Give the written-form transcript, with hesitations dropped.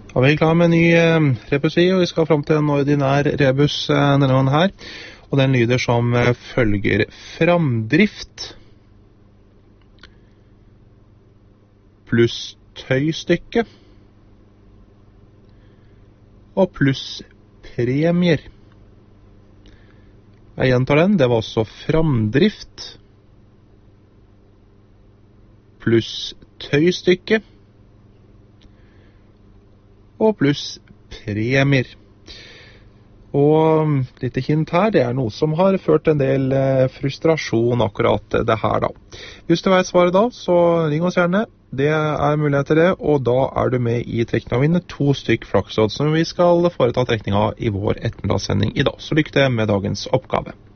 Da er vi klar med en ny rebus i, og vi skal frem til en ordinær rebus denne gangen her. Og den lyder som følger: framdrift pluss tøystykke og pluss premier. Jeg gjentar den, det var også framdrift pluss tøystykke og pluss premier. Og litt hint her, det er noe som har ført en del frustrasjon akkurat det her da. Hvis du vet svaret da, så ring oss gjerne. Det er mulighet til det, og da er du med i trekning av vinne 2 stykk flakslodd som vi skal foreta trekning av i vår ettermiddagssending i dag. Så lykke til med dagens oppgave.